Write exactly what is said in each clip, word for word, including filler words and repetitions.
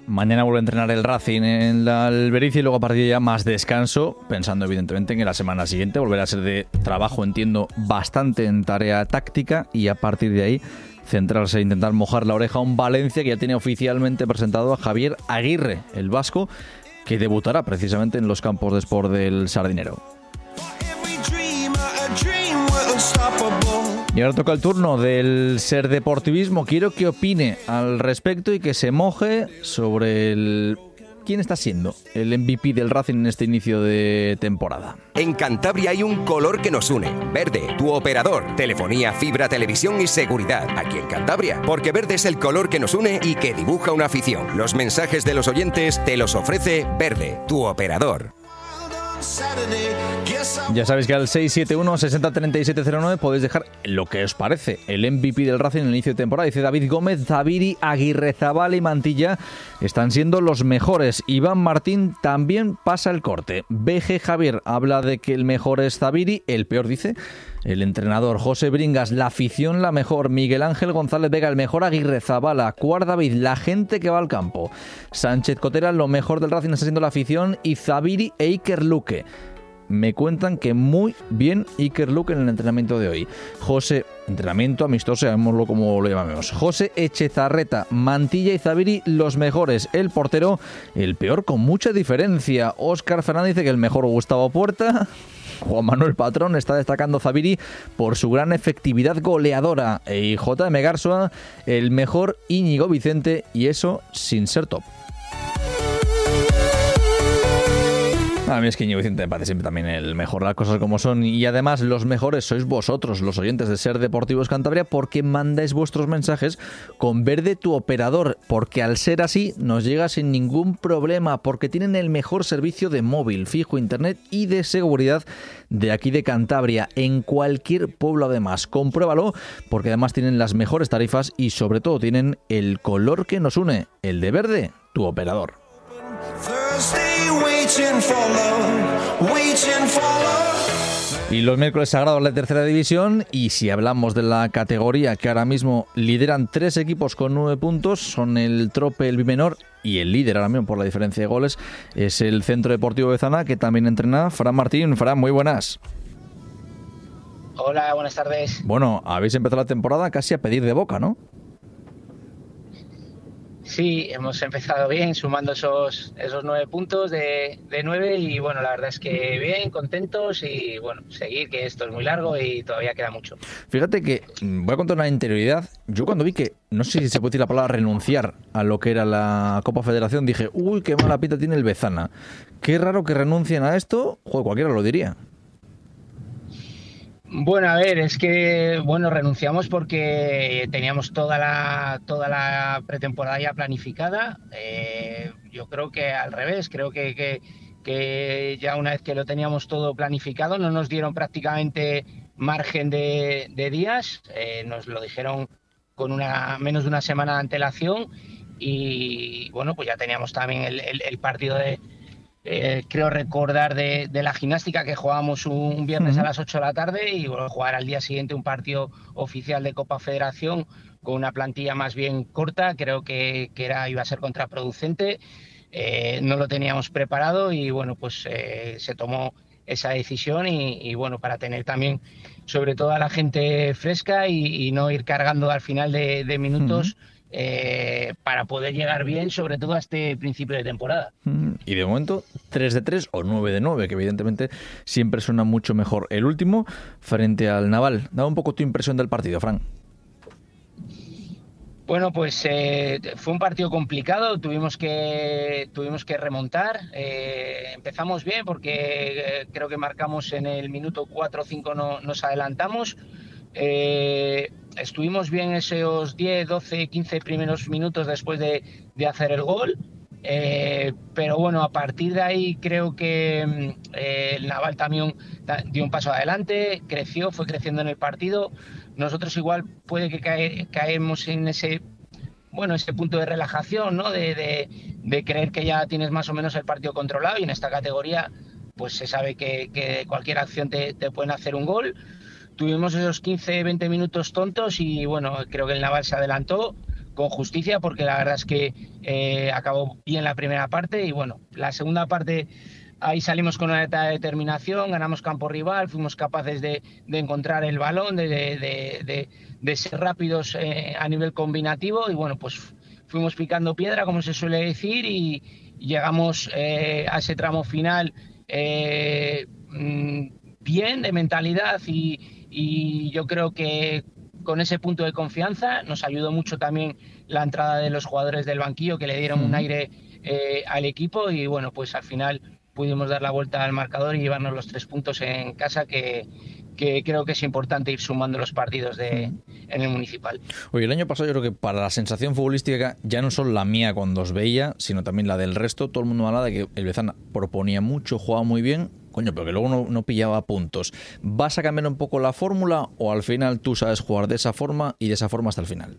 Mañana vuelve a entrenar el Racing en la Albericia y luego a partir de ya más descanso, pensando evidentemente en que la semana siguiente volverá a ser de trabajo, entiendo, bastante en tarea táctica y a partir de ahí centrarse e intentar mojar la oreja a un Valencia que ya tiene oficialmente presentado a Javier Aguirre, el vasco, que debutará precisamente en los campos de Sport del Sardinero. Y ahora toca el turno del Ser Deportivismo. Quiero que opine al respecto y que se moje sobre el... ¿Quién está siendo el M V P del Racing en este inicio de temporada? En Cantabria hay un color que nos une. Verde, tu operador. Telefonía, fibra, televisión y seguridad. Aquí en Cantabria. Porque verde es el color que nos une y que dibuja una afición. Los mensajes de los oyentes te los ofrece Verde, tu operador. Ya sabéis que al seis siete uno, seis cero, tres siete cero nueve podéis dejar lo que os parece el M V P del Racing en el inicio de temporada. Dice David Gómez, Zabiri, Aguirrezabala y Mantilla están siendo los mejores. Iván Martín también pasa el corte. B G Javier habla de que el mejor es Zabiri, el peor dice el entrenador. José Bringas, la afición la mejor. Miguel Ángel González Vega, el mejor Aguirrezabala. Cuart David, la gente que va al campo. Sánchez Cotera, lo mejor del Racing está siendo la afición. Y Zabiri e Iker Luque. Me cuentan que muy bien Iker Luque en el entrenamiento de hoy. José, entrenamiento amistoso, llamémoslo como lo llamamos. José Echezarreta, Mantilla y Zabiri, los mejores. El portero, el peor con mucha diferencia. Óscar Fernández dice que el mejor Gustavo Puerta. Juan Manuel Patrón está destacando Zabiri por su gran efectividad goleadora. Y J M Garzua, el mejor Íñigo Vicente, y eso sin ser top. A mí es que Íñigo Vicente me parece siempre también el mejor, las cosas como son. Y además los mejores sois vosotros, los oyentes de Ser Deportivos Cantabria, porque mandáis vuestros mensajes con Verde, tu operador. Porque al ser así nos llega sin ningún problema, porque tienen el mejor servicio de móvil, fijo, internet y de seguridad de aquí de Cantabria, en cualquier pueblo además. Compruébalo, porque además tienen las mejores tarifas y sobre todo tienen el color que nos une, el de Verde, tu operador. Y los miércoles sagrados de la tercera división, y si hablamos de la categoría que ahora mismo lideran tres equipos con nueve puntos, son el Trope, el Bimenor y el líder ahora mismo por la diferencia de goles es el Centro Deportivo Bezana, que también entrena Fran Martín. Fran, muy buenas. Hola, buenas tardes. Bueno, habéis empezado la temporada casi a pedir de boca, ¿no? Sí, hemos empezado bien, sumando esos esos nueve puntos de, de nueve y bueno, la verdad es que bien, contentos y bueno, seguir, que esto es muy largo y todavía queda mucho. Fíjate que, voy a contar una interioridad, yo cuando vi que, no sé si se puede decir la palabra renunciar a lo que era la Copa Federación, dije, uy, qué mala pinta tiene el Bezana. Qué raro que renuncien a esto, joder, cualquiera lo diría. Bueno, a ver, es que bueno, renunciamos porque teníamos toda la toda la pretemporada ya planificada. Eh, yo creo que al revés, creo que, que, que ya una vez que lo teníamos todo planificado, no nos dieron prácticamente margen de, de días. Eh, nos lo dijeron con una menos de una semana de antelación y bueno, pues ya teníamos también el, el, el partido de Eh, creo recordar de, de la gimnástica que jugábamos un, un viernes uh-huh. a las ocho de la tarde y bueno, jugar al día siguiente un partido oficial de Copa Federación con una plantilla más bien corta, creo que, que era, iba a ser contraproducente. Eh, no lo teníamos preparado y bueno, pues eh, se tomó esa decisión y, y bueno, para tener también sobre todo a la gente fresca y, y no ir cargando al final de, de minutos uh-huh. Eh, para poder llegar bien, sobre todo a este principio de temporada. Y de momento, tres de tres o nueve de nueve, que evidentemente siempre suena mucho mejor. El último, frente al Naval. Dame un poco tu impresión del partido, Fran. Bueno, pues eh, fue un partido complicado, tuvimos que tuvimos que remontar. Eh, empezamos bien porque eh, creo que marcamos en el minuto cuatro o cinco, no, nos adelantamos. Eh, estuvimos bien esos diez, doce, quince primeros minutos después de, de hacer el gol, eh, pero bueno, a partir de ahí creo que eh, el Naval también dio un paso adelante, creció, fue creciendo en el partido. Nosotros igual puede que cae, caemos en ese bueno ese punto de relajación, ¿no? De, de, de creer que ya tienes más o menos el partido controlado, y en esta categoría pues se sabe que, que cualquier acción te, te pueden hacer un gol. Tuvimos esos quince veinte minutos tontos y bueno, creo que el Naval se adelantó con justicia, porque la verdad es que eh, acabó bien la primera parte y bueno, la segunda parte ahí salimos con una determinación, ganamos campo rival, fuimos capaces de, de encontrar el balón, de, de, de, de ser rápidos eh, a nivel combinativo y bueno, pues fuimos picando piedra, como se suele decir, y llegamos eh, a ese tramo final eh, bien, de mentalidad y, y yo creo que con ese punto de confianza nos ayudó mucho también la entrada de los jugadores del banquillo que le dieron un aire eh, al equipo y bueno, pues al final pudimos dar la vuelta al marcador y llevarnos los tres puntos en casa que, que creo que es importante ir sumando los partidos de, en el municipal. Oye, el año pasado yo creo que para la sensación futbolística, ya no solo la mía cuando os veía, sino también la del resto, todo el mundo hablaba de que el Bezana proponía mucho, jugaba muy bien, coño, pero que luego no, no pillaba puntos. ¿Vas a cambiar un poco la fórmula o al final tú sabes jugar de esa forma y de esa forma hasta el final?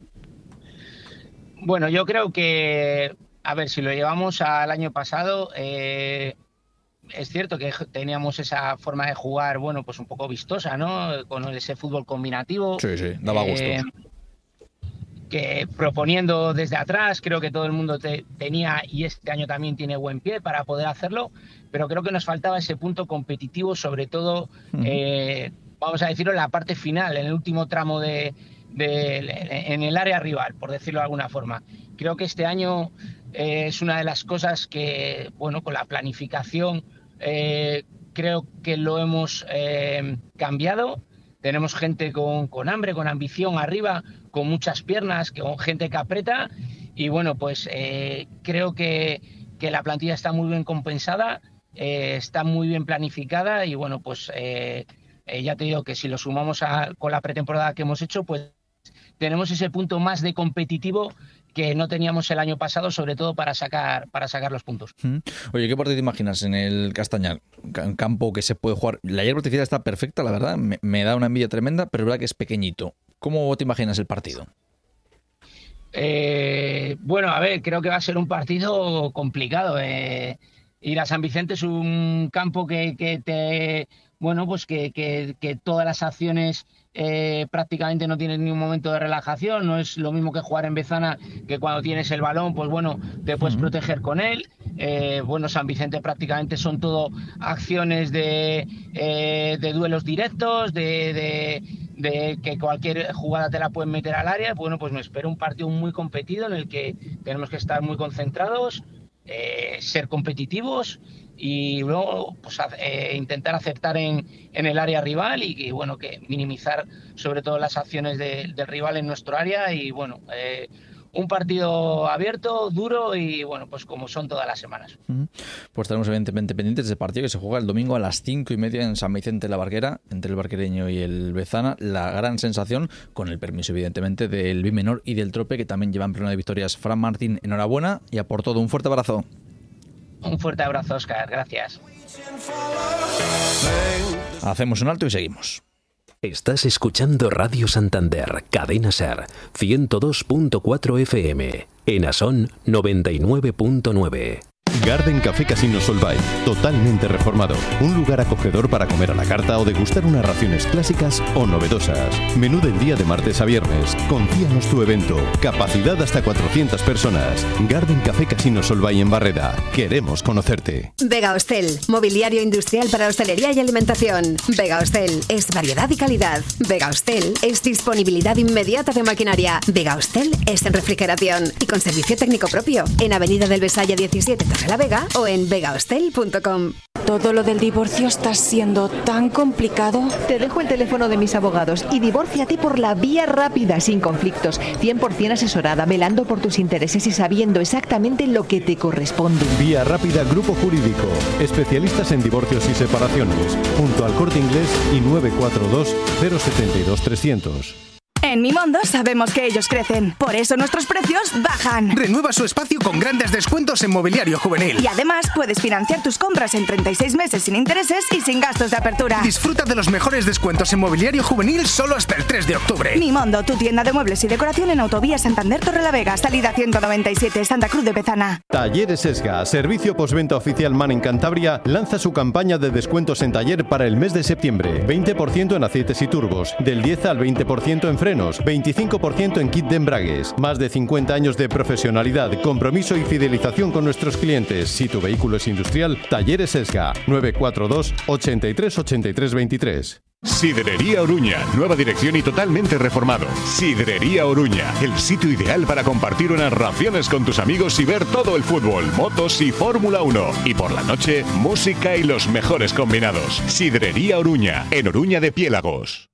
Bueno, yo creo que, a ver, si lo llevamos al año pasado, eh, es cierto que teníamos esa forma de jugar, bueno, pues un poco vistosa, ¿no? Con ese fútbol combinativo. Sí, sí, daba gusto. Eh, que proponiendo desde atrás, creo que todo el mundo te, tenía, y este año también tiene buen pie para poder hacerlo, pero creo que nos faltaba ese punto competitivo, sobre todo, uh-huh. eh, vamos a decirlo, en la parte final, en el último tramo de, de en el área rival, por decirlo de alguna forma. Creo que este año eh, es una de las cosas que, bueno, con la planificación, eh, creo que lo hemos eh, cambiado. Tenemos gente con, con hambre, con ambición arriba, con muchas piernas, con gente que aprieta y bueno, pues eh, creo que, que la plantilla está muy bien compensada, eh, está muy bien planificada y bueno, pues eh, eh, ya te digo que si lo sumamos a, con la pretemporada que hemos hecho, pues tenemos ese punto más de competitivo que no teníamos el año pasado, sobre todo para sacar para sacar los puntos. Oye, ¿qué partido te imaginas en el Castañar? Un campo que se puede jugar. La hierba artificial está perfecta, la verdad. Me, me da una envidia tremenda, pero es verdad que es pequeñito. ¿Cómo te imaginas el partido? Eh, bueno, a ver, creo que va a ser un partido complicado. Eh, ir a San Vicente es un campo que, que te... Bueno, pues que, que, que todas las acciones eh, prácticamente no tienen ni un momento de relajación. No es lo mismo que jugar en Bezana, que cuando tienes el balón, pues bueno, te puedes uh-huh. proteger con él. Eh, bueno, San Vicente prácticamente son todo acciones de, eh, de duelos directos, de, de, de que cualquier jugada te la pueden meter al área. Bueno, pues me espero un partido muy competido en el que tenemos que estar muy concentrados, eh, ser competitivos y luego pues, eh, intentar acertar en, en el área rival y, y bueno, que minimizar sobre todo las acciones de, del rival en nuestro área y bueno, eh, un partido abierto, duro y bueno, pues como son todas las semanas. Pues estaremos evidentemente pendientes de ese partido que se juega el domingo a las cinco y media en San Vicente de la Barquera, entre el barquereño y el Bezana. La gran sensación, con el permiso evidentemente del Bimenor y del Trope, que también llevan pleno de victorias. Fran Martín, enhorabuena y a por todo, un fuerte abrazo. Un fuerte abrazo, Óscar. Gracias. Hacemos un alto y seguimos. Estás escuchando Radio Santander, Cadena Ser, ciento dos punto cuatro F M, en Asón noventa y nueve punto nueve. Garden Café Casino Solvay, totalmente reformado. Un lugar acogedor para comer a la carta o degustar unas raciones clásicas o novedosas. Menú del día de martes a viernes. Confíanos tu evento. Capacidad hasta cuatrocientas personas. Garden Café Casino Solvay en Barreda. Queremos conocerte. Vega Hostel, mobiliario industrial para hostelería y alimentación. Vega Hostel es variedad y calidad. Vega Hostel es disponibilidad inmediata de maquinaria. Vega Hostel es en refrigeración y con servicio técnico propio. En Avenida del Besaya diecisiete, La Vega o en vega hostel punto com. Todo lo del divorcio está siendo tan complicado. Te dejo el teléfono de mis abogados y divórciate por la vía rápida, sin conflictos, cien por ciento asesorada, velando por tus intereses y sabiendo exactamente lo que te corresponde. Vía Rápida Grupo Jurídico, especialistas en divorcios y separaciones, junto al Corte Inglés y nueve cuatro dos, cero siete dos, tres cero cero. En Mimondo sabemos que ellos crecen, por eso nuestros precios bajan. Renueva su espacio con grandes descuentos en mobiliario juvenil. Y además puedes financiar tus compras en treinta y seis meses sin intereses y sin gastos de apertura. Disfruta de los mejores descuentos en mobiliario juvenil solo hasta el tres de octubre. Mimondo, tu tienda de muebles y decoración en Autovía Santander Torrelavega, salida ciento noventa y siete, Santa Cruz de Bezana. Talleres Esga, servicio postventa oficial MAN en Cantabria, lanza su campaña de descuentos en taller para el mes de septiembre. veinte por ciento en aceites y turbos, del diez al veinte por ciento en frenos frenos, veinticinco por ciento en kit de embragues. Más de cincuenta años de profesionalidad, compromiso y fidelización con nuestros clientes. Si tu vehículo es industrial, Talleres Esga, nueve cuatro dos, ochenta y tres, ochenta y tres, veintitrés. Sidrería Oruña, nueva dirección y totalmente reformado. Sidrería Oruña, el sitio ideal para compartir unas raciones con tus amigos y ver todo el fútbol, motos y Fórmula uno. Y por la noche, música y los mejores combinados. Sidrería Oruña, en Oruña de Piélagos.